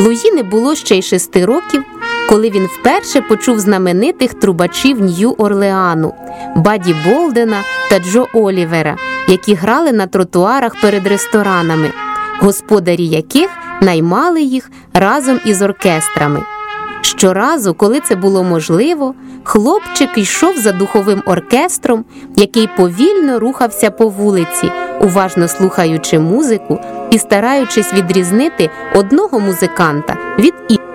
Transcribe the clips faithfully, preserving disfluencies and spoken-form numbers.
Луї не було ще й шести років, коли він вперше почув знаменитих трубачів Нью-Орлеану – Бадді Болдена та Джо Олівера, які грали на тротуарах перед ресторанами, господарі яких наймали їх разом із оркестрами. Щоразу, коли це було можливо, хлопчик йшов за духовим оркестром, який повільно рухався по вулиці, уважно слухаючи музику і стараючись відрізнити одного музиканта від іншого.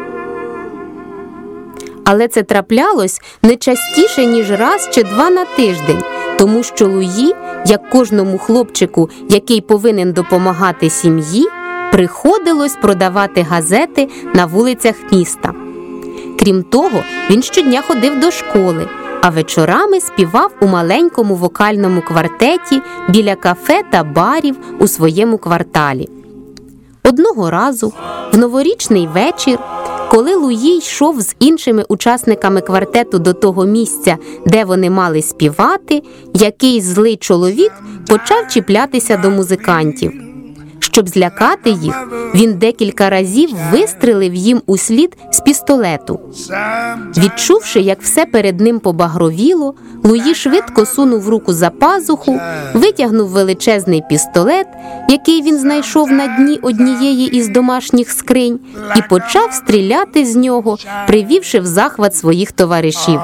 Але це траплялось не частіше, ніж раз чи два на тиждень, тому що Луї, як кожному хлопчику, який повинен допомагати сім'ї, приходилось продавати газети на вулицях міста. Крім того, він щодня ходив до школи, а вечорами співав у маленькому вокальному квартеті біля кафе та барів у своєму кварталі. Одного разу, в новорічний вечір, коли Луї йшов з іншими учасниками квартету до того місця, де вони мали співати, якийсь злий чоловік почав чіплятися до музикантів. Щоб злякати їх, він декілька разів вистрелив їм услід з пістолету. Відчувши, як все перед ним побагровіло, Луї швидко сунув руку за пазуху, витягнув величезний пістолет, який він знайшов на дні однієї із домашніх скринь, і почав стріляти з нього, привівши в захват своїх товаришів.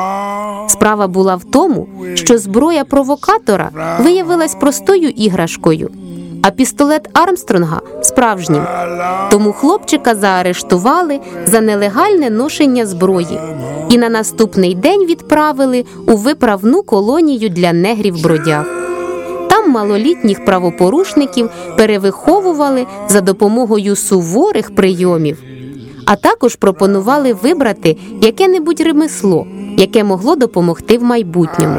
Справа була в тому, що зброя провокатора виявилась простою іграшкою, а пістолет Армстронга – справжнім. Тому хлопчика заарештували за нелегальне ношення зброї і на наступний день відправили у виправну колонію для негрів-бродяг. Там малолітніх правопорушників перевиховували за допомогою суворих прийомів, а також пропонували вибрати яке-небудь ремесло, яке могло допомогти в майбутньому.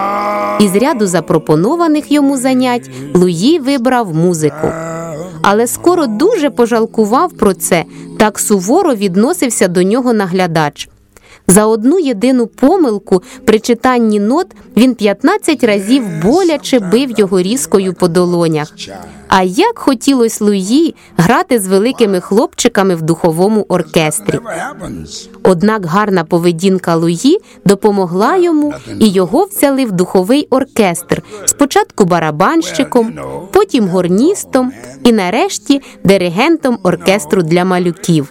Із ряду запропонованих йому занять Луї вибрав музику. Але скоро дуже пожалкував про це, так суворо відносився до нього наглядач. За одну єдину помилку при читанні нот він п'ятнадцять разів боляче бив його різкою по долонях. А як хотілось Луї грати з великими хлопчиками в духовому оркестрі. Однак гарна поведінка Луї допомогла йому, і його взяли в духовий оркестр, спочатку барабанщиком, потім горністом і нарешті диригентом оркестру для малюків.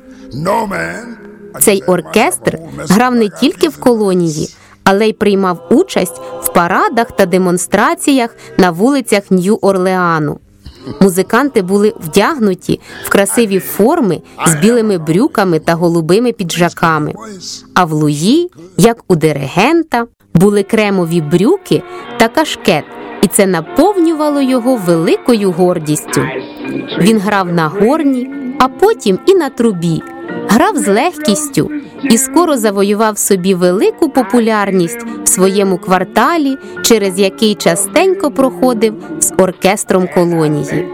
Цей оркестр грав не тільки в колонії, але й приймав участь в парадах та демонстраціях на вулицях Нью-Орлеану. Музиканти були вдягнуті в красиві форми з білими брюками та голубими піджаками. А в Луї, як у диригента, були кремові брюки та кашкет, і це наповнювало його великою гордістю. Він грав на горні, а потім і на трубі. Грав з легкістю і скоро завоював собі велику популярність в своєму кварталі, через який частенько проходив з оркестром колонії.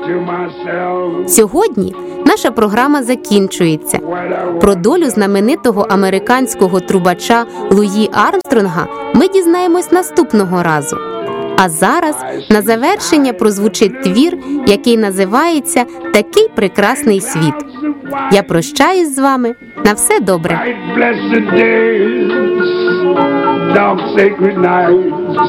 Сьогодні наша програма закінчується. Про долю знаменитого американського трубача Луї Армстронга ми дізнаємось наступного разу. А зараз на завершення прозвучить твір, який називається «Такий прекрасний світ». Я прощаюсь з вами. На все добре.